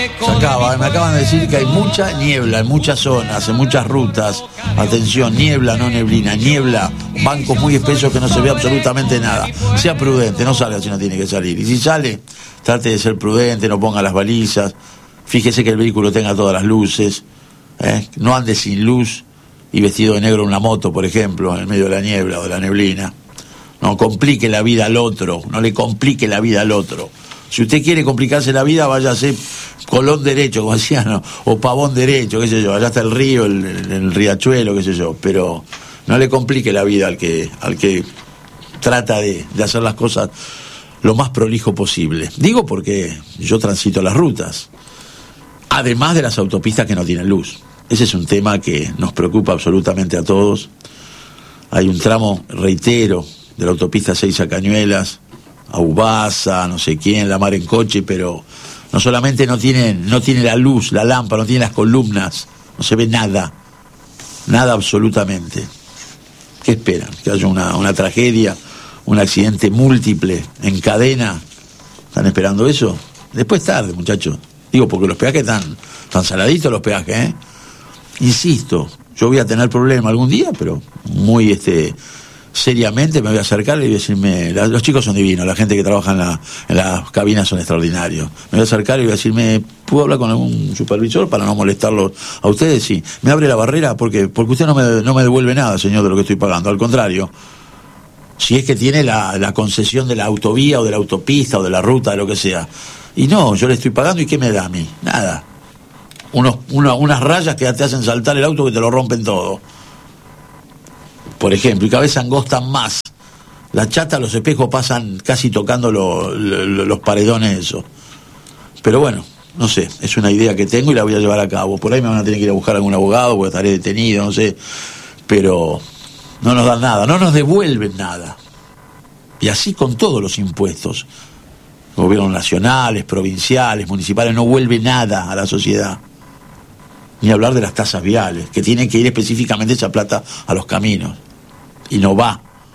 Me acaban de decir que hay mucha niebla en muchas zonas, en muchas rutas. Atención, niebla, no neblina, niebla, bancos muy espesos que no se ve absolutamente nada. Sea prudente, no salga si no tiene que salir. Y si sale, trate de ser prudente, no ponga las balizas, fíjese que el vehículo tenga todas las luces, no ande sin luz y vestido de negro en una moto, por ejemplo, en medio de la niebla o de la neblina. No complique la vida al otro, no le complique la vida al otro. Si usted quiere complicarse la vida, váyase Colón derecho, como decían, ¿no? O Pavón derecho, qué sé yo, allá está el río, el riachuelo, qué sé yo, pero no le complique la vida al que trata de hacer las cosas lo más prolijo posible. Digo porque yo transito las rutas, además de las autopistas que no tienen luz. Ese es un tema que nos preocupa absolutamente a todos. Hay un tramo, reitero, de la autopista 6 a Cañuelas, a Ubasa, no sé quién, La Mar en coche, pero no solamente no tiene la luz, la lámpara, no tiene las columnas, no se ve nada absolutamente. ¿Qué esperan? ¿Que haya una tragedia, un accidente múltiple, en cadena? ¿Están esperando eso? Después tarde, muchachos. Digo, porque los peajes están saladitos los peajes, ¿eh? Insisto, yo voy a tener problemas algún día, pero muy seriamente me voy a acercar y voy a decirme, los chicos son divinos, la gente que trabaja en las cabinas son extraordinarios. Me voy a acercar y voy a decirme, ¿puedo hablar con algún supervisor para no molestarlos a ustedes? Sí. ¿Me abre la barrera? Porque usted no me devuelve nada, señor, de lo que estoy pagando. Al contrario, si es que tiene la concesión de la autovía o de la autopista o de la ruta, de lo que sea. Y no, yo le estoy pagando, ¿y qué me da a mí? Nada. Unas rayas que te hacen saltar el auto, que te lo rompen todo. Por ejemplo, y cada vez se angostan más. La chata, los espejos pasan casi tocando los paredones, eso. Pero bueno, no sé, es una idea que tengo y la voy a llevar a cabo. Por ahí me van a tener que ir a buscar a algún abogado porque estaré detenido, no sé. Pero no nos dan nada, no nos devuelven nada. Y así con todos los impuestos. Gobiernos nacionales, provinciales, municipales, no vuelve nada a la sociedad. Ni hablar de las tasas viales, que tienen que ir específicamente esa plata a los caminos. Y no va.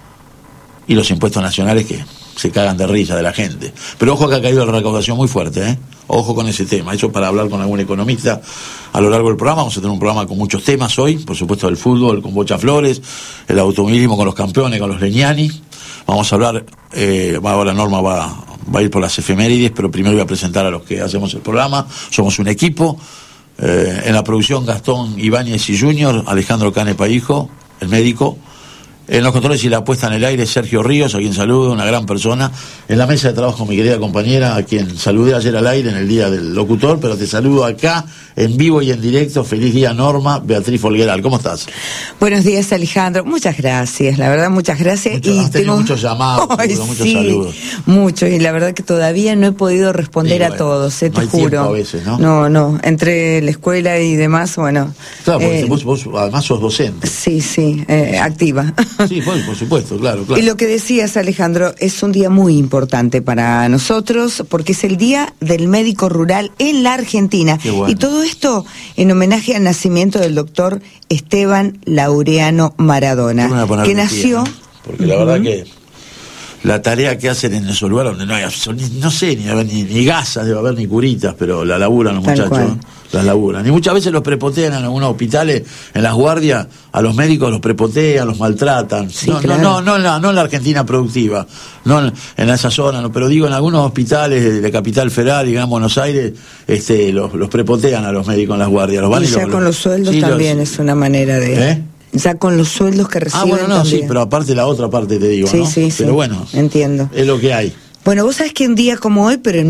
Y los impuestos nacionales que se cagan de risa de la gente. Pero ojo que ha caído la recaudación muy fuerte, ¿eh? Ojo con ese tema. Eso para hablar con algún economista a lo largo del programa. Vamos a tener un programa con muchos temas hoy. Por supuesto el fútbol con Bocha Flores, el automovilismo con los campeones, con los Leñani. Vamos a hablar, ahora Norma va a ir por las efemérides, pero primero voy a presentar a los que hacemos el programa. Somos un equipo. En la producción Gastón Ibáñez y Junior, Alejandro Canepa hijo, el médico. En los controles y la puesta en el aire, Sergio Ríos, a quien saludo, una gran persona. En la mesa de trabajo, mi querida compañera, a quien saludé ayer al aire en el Día del Locutor, pero te saludo acá, en vivo y en directo. Feliz día, Norma. Beatriz Folgueral, ¿cómo estás? Buenos días, Alejandro. Muchas gracias, la verdad, muchas gracias. Has tenido muchos llamados, muchos saludos. Muchos, y la verdad que todavía no he podido responder a todos, te juro. A veces, ¿no? No, entre la escuela y demás, bueno. Claro, porque vos además sos docente. Sí, activa. Sí, por supuesto, claro. Y lo que decías, Alejandro, es un día muy importante para nosotros porque es el Día del Médico Rural en la Argentina. Qué bueno. Y todo esto en homenaje al nacimiento del doctor Esteban Laureano Maradona, que nació... ¿no? Porque la verdad que la tarea que hacen en esos lugares donde no hay, no sé, ni gasas debe haber, ni curitas, pero la laburan los muchachos, las laburan. Y muchas veces los prepotean en algunos hospitales, en las guardias, a los médicos los prepotean, los maltratan. Sí, claro. No en la Argentina productiva, no en esa zona, no, pero digo en algunos hospitales de Capital Federal y Gran Buenos Aires, los prepotean a los médicos en las guardias. Los van y ya con los sueldos también es una manera de... Ya con los sueldos que reciben. Bueno, también. Sí, pero aparte la otra parte te digo, ¿no? Sí, pero bueno, entiendo. Es lo que hay. Bueno, vos sabés que un día como hoy, pero en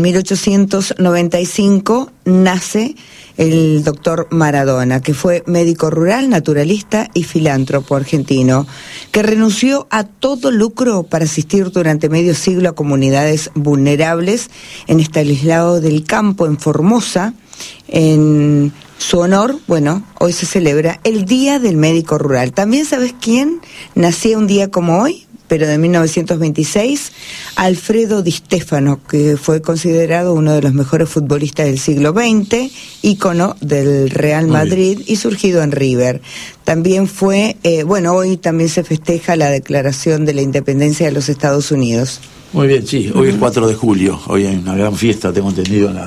1895, nace el doctor Maradona, que fue médico rural, naturalista y filántropo argentino, que renunció a todo lucro para asistir durante medio siglo a comunidades vulnerables en Estanislao del Campo, en Formosa. En su honor, bueno, hoy se celebra el Día del Médico Rural. ¿También sabes quién nacía un día como hoy, pero de 1926? Alfredo Di Stéfano, que fue considerado uno de los mejores futbolistas del siglo XX, ícono del Real Madrid y surgido en River. También fue, hoy también se festeja la declaración de la independencia de los Estados Unidos. Muy bien, sí, hoy es 4 de julio, hoy hay una gran fiesta, tengo entendido,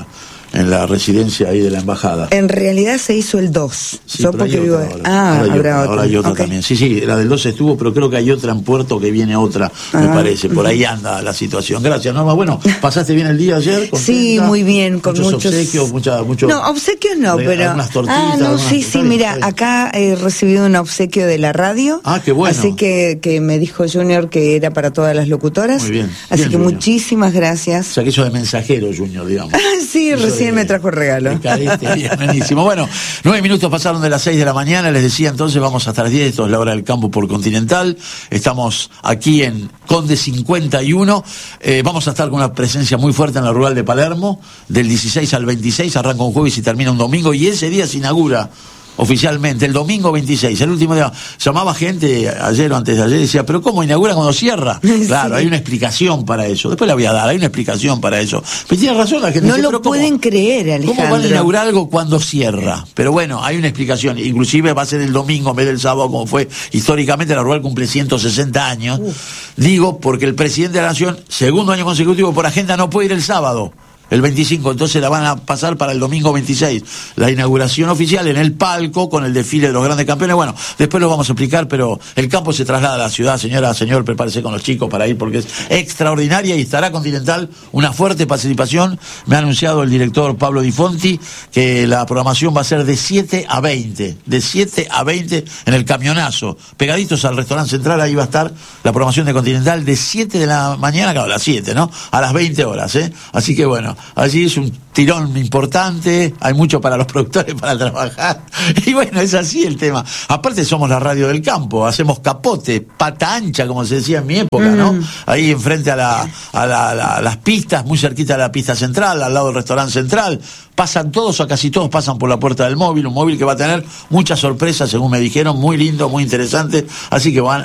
en la residencia ahí de la embajada. En realidad se hizo el 2. Sí, Yo pero porque hay vivo... otra ahora. Ahora hay otra también. Sí, la del 2 estuvo, pero creo que hay otra en Puerto que viene otra, me parece. Por ahí anda la situación. Gracias, Norma. Bueno, ¿pasaste bien el día ayer? ¿Contenta? Sí, muy bien. Con muchos obsequios, muchos... No, obsequios no, pero... Unas tortitas. No, sí, mira, acá he recibido un obsequio de la radio. Ah, qué bueno. Así que me dijo Junior que era para todas las locutoras. Muy bien. Así que Junior. Muchísimas gracias. O sea, que eso de mensajero, Junior, digamos. Sí, recién me trajo el regalo. Bien, buenísimo. Bueno, 9 minutos pasaron de las 6 de la mañana, les decía entonces, vamos hasta las 10, esto es la hora del campo por Continental. Estamos aquí en Conde 51. Vamos a estar con una presencia muy fuerte en la rural de Palermo, del 16 al 26, arranca un jueves y termina un domingo, y ese día se inaugura oficialmente, el domingo 26, el último día. Llamaba gente ayer o antes de ayer y decía, pero ¿cómo inaugura cuando cierra? Sí. Claro, hay una explicación para eso. Después la voy a dar, hay una explicación para eso. Pero tiene razón la gente. No dice, lo pueden creer, Alejandro. ¿Cómo van a inaugurar algo cuando cierra? Pero bueno, hay una explicación. Inclusive va a ser el domingo en vez del sábado, como fue históricamente. La rural cumple 160 años. Digo, porque el presidente de la Nación, segundo año consecutivo por agenda, no puede ir el sábado, el 25, entonces la van a pasar para el domingo 26, la inauguración oficial en el palco con el desfile de los grandes campeones. Bueno, después lo vamos a explicar, pero el campo se traslada a la ciudad. Señor, prepárese con los chicos para ir porque es extraordinaria y estará Continental una fuerte participación. Me ha anunciado el director Pablo Di Fonti que la programación va a ser de 7 a 20, en el camionazo, pegaditos al restaurante central. Ahí va a estar la programación de Continental de 7 de la mañana, claro, a las 7, ¿no? A las 20 horas, Así que bueno, allí es un tirón importante, hay mucho para los productores para trabajar, y bueno, es así el tema. Aparte somos la radio del campo, hacemos capote, pata ancha, como se decía en mi época, ¿no? Ahí enfrente a las pistas, muy cerquita de la pista central, al lado del restaurante central. Pasan todos o casi todos pasan por la puerta del móvil, un móvil que va a tener muchas sorpresas, según me dijeron, muy lindo, muy interesante, así que van